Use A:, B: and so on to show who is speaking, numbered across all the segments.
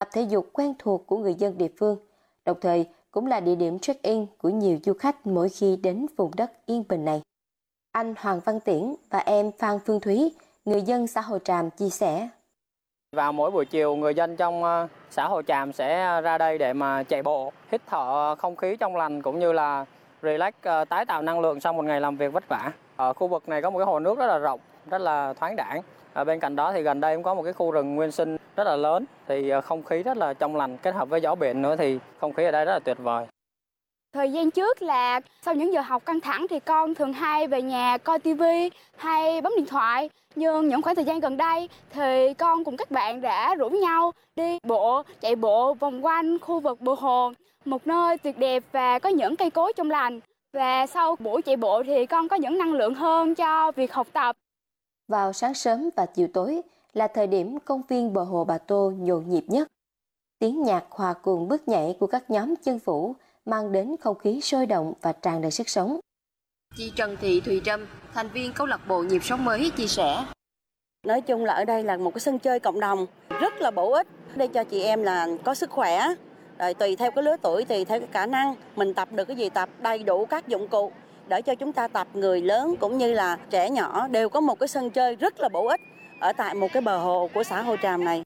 A: tập thể dục quen thuộc của người dân địa phương, đồng thời cũng là địa điểm check-in của nhiều du khách mỗi khi đến vùng đất yên bình này. Anh Hoàng Văn Tiễn và em Phan Phương Thúy, người dân xã Hồ Tràm chia sẻ.
B: Vào mỗi buổi chiều, người dân trong xã Hồ Tràm sẽ ra đây để mà chạy bộ, hít thở không khí trong lành cũng như là relax, tái tạo năng lượng sau một ngày làm việc vất vả. Ở khu vực này có một cái hồ nước rất là rộng, rất là thoáng đãng. Ở bên cạnh đó thì gần đây cũng có một cái khu rừng nguyên sinh rất là lớn, thì không khí rất là trong lành, kết hợp với gió biển nữa thì không khí ở đây rất là tuyệt vời.
C: Thời gian trước là sau những giờ học căng thẳng thì con thường hay về nhà coi tivi hay bấm điện thoại. Nhưng những khoảng thời gian gần đây thì con cùng các bạn đã rủ nhau đi bộ, chạy bộ vòng quanh khu vực bờ hồ, một nơi tuyệt đẹp và có những cây cối trong lành. Và sau buổi chạy bộ thì con có những năng lượng hơn cho việc học tập.
A: Vào sáng sớm và chiều tối là thời điểm công viên bờ hồ Bà Tô nhộn nhịp nhất. Tiếng nhạc hòa cùng bước nhảy của các nhóm chân vũ mang đến không khí sôi động và tràn đầy sức sống. Chị Trần Thị Thùy Trâm, thành viên câu lạc bộ Nhịp Sống Mới chia sẻ.
D: Nói chung là ở đây là một cái sân chơi cộng đồng rất là bổ ích để cho chị em là có sức khỏe. Rồi tùy theo cái lứa tuổi, tùy theo cái khả năng, mình tập được cái gì tập đầy đủ các dụng cụ để cho chúng ta tập, người lớn cũng như là trẻ nhỏ đều có một cái sân chơi rất là bổ ích ở tại một cái bờ hồ của xã Hồ Tràm này.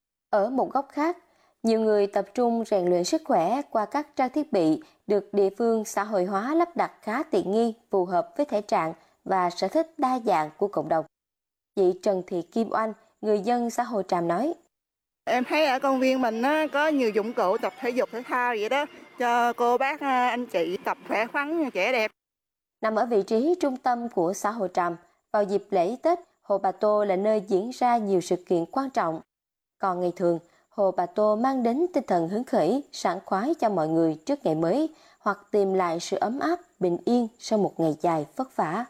A: Ở một góc khác, nhiều người tập trung rèn luyện sức khỏe qua các trang thiết bị được địa phương xã hội hóa lắp đặt khá tiện nghi, phù hợp với thể trạng và sở thích đa dạng của cộng đồng. Chị Trần Thị Kim Oanh, người dân xã Hồ Tràm nói.
E: Em thấy ở công viên mình có nhiều dụng cụ tập thể dục thể thao vậy đó, cho cô bác anh chị tập khỏe khoắn trẻ đẹp.
A: Nằm ở vị trí trung tâm của xã Hồ Tràm, vào dịp lễ Tết, Hồ Bà Tô là nơi diễn ra nhiều sự kiện quan trọng. Còn ngày thường, Hồ Bà Tô mang đến tinh thần hứng khởi, sảng khoái cho mọi người trước ngày mới hoặc tìm lại sự ấm áp, bình yên sau một ngày dài vất vả.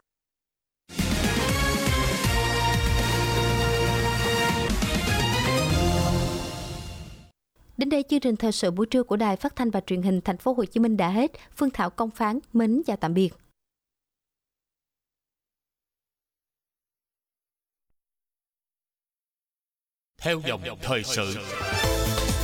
F: Đến đây chương trình thời sự buổi trưa của Đài Phát thanh và Truyền hình Thành phố Hồ Chí Minh đã hết. Phương Thảo Công Phán mến chào tạm biệt.
G: Theo dòng thời sự.